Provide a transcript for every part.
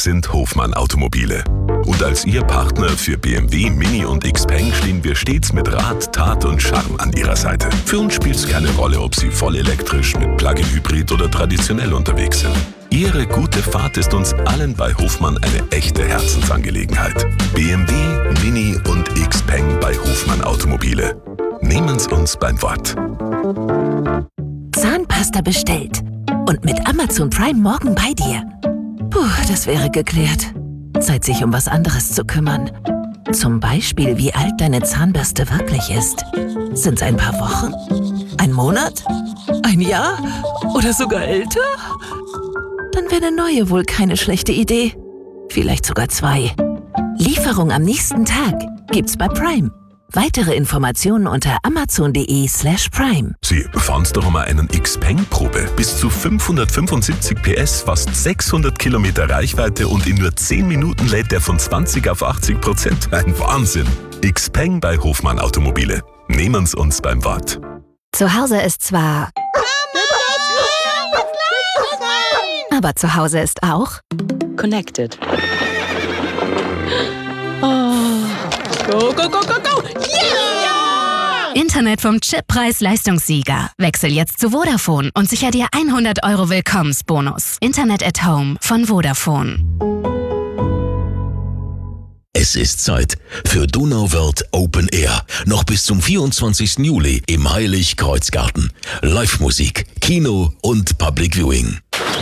sind Hofmann Automobile. Und als Ihr Partner für BMW, Mini und Xpeng stehen wir stets mit Rat, Tat und Charme an Ihrer Seite. Für uns spielt es keine Rolle, ob Sie voll elektrisch, mit Plug-in-Hybrid oder traditionell unterwegs sind. Ihre gute Fahrt ist uns allen bei Hofmann eine echte Herzensangelegenheit. BMW, Mini und Xpeng bei Hofmann Automobile. Nehmen Sie uns beim Wort. Zahnpasta bestellt. Und mit Amazon Prime morgen bei dir. Puh, das wäre geklärt. Zeit, sich um was anderes zu kümmern. Zum Beispiel, wie alt deine Zahnbürste wirklich ist. Sind es ein paar Wochen? Ein Monat? Ein Jahr? Oder sogar älter? Dann wäre eine neue wohl keine schlechte Idee. Vielleicht sogar 2. Lieferung am nächsten Tag gibt's bei Prime. Weitere Informationen unter amazon.de/prime. Sie fahren doch mal einen Xpeng-Probe. Bis zu 575 PS, fast 600 Kilometer Reichweite und in nur 10 Minuten lädt der von 20 auf 80%. Ein Wahnsinn. Xpeng bei Hofmann Automobile. Nehmen Sie uns beim Wort. Zu Hause ist zwar... aber zu Hause ist auch... Connected. Oh. Go, go, go, go, go! Yeah! Internet vom Chippreis-Leistungssieger. Wechsel jetzt zu Vodafone und sicher dir 100 € Willkommensbonus. Internet at Home von Vodafone. Es ist Zeit für Donauwörth Open Air. Noch bis zum 24. Juli im Heilig-Kreuz-Garten. Live-Musik, Kino und Public Viewing.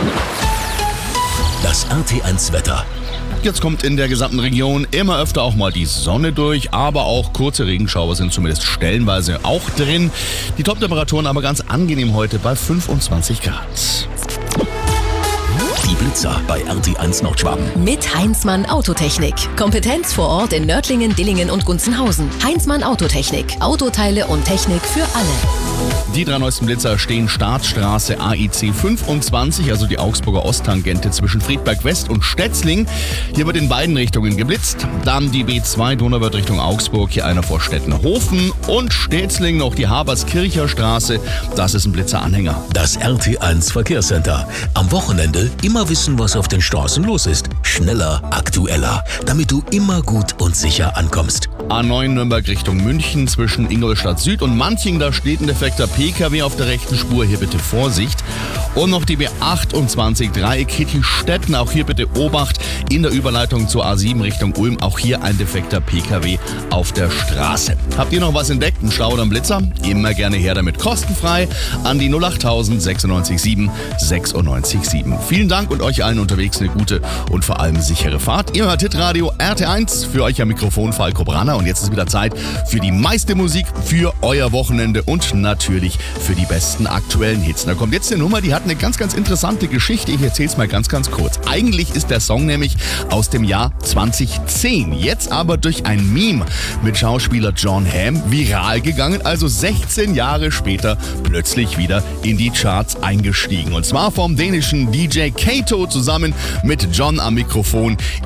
Das RT1-Wetter. Jetzt kommt in der gesamten Region immer öfter auch mal die Sonne durch, aber auch kurze Regenschauer sind zumindest stellenweise auch drin. Die Top-Temperaturen aber ganz angenehm heute bei 25 Grad. Die Blitzer bei RT1 Nordschwaben. Mit Heinzmann Autotechnik. Kompetenz vor Ort in Nördlingen, Dillingen und Gunzenhausen. Heinzmann Autotechnik. Autoteile und Technik für alle. Die 3 neuesten Blitzer stehen Startstraße AIC 25, also die Augsburger Osttangente zwischen Friedberg West und Stetzling. Hier wird in beiden Richtungen geblitzt. Dann die B2 Donauwörth Richtung Augsburg, hier einer vor Stettenhofen. Und Stetzling noch die Haberskircher Straße, das ist ein Blitzeranhänger. Das RT1 Verkehrscenter. Am Wochenende immer wissen, was auf den Straßen los ist. Schneller, aktueller, damit du immer gut und sicher ankommst. A9 Nürnberg Richtung München zwischen Ingolstadt Süd und Manching, da steht ein defekter PKW auf der rechten Spur, hier bitte Vorsicht. Und noch die B28 Dreieck Kitty-Stetten, auch hier bitte Obacht in der Überleitung zur A7 Richtung Ulm, auch hier ein defekter PKW auf der Straße. Habt ihr noch was entdeckt, ein Stau oder ein Blitzer? Immer gerne her damit, kostenfrei an die 08000 96 7 96 7. Vielen Dank und euch allen unterwegs eine gute und vor allem sichere Fahrt. Ihr hört Hitradio RT1, für euch am Mikrofon Falco Branner und jetzt ist wieder Zeit für die meiste Musik für euer Wochenende und natürlich für die besten aktuellen Hits. Da kommt jetzt eine Nummer, die hat eine ganz, ganz interessante Geschichte. Ich erzähle es mal ganz, ganz kurz. Eigentlich ist der Song nämlich aus dem Jahr 2010. Jetzt aber durch ein Meme mit Schauspieler John Hamm viral gegangen. Also 16 Jahre später plötzlich wieder in die Charts eingestiegen. Und zwar vom dänischen DJ Kato zusammen mit John am Mikrofon.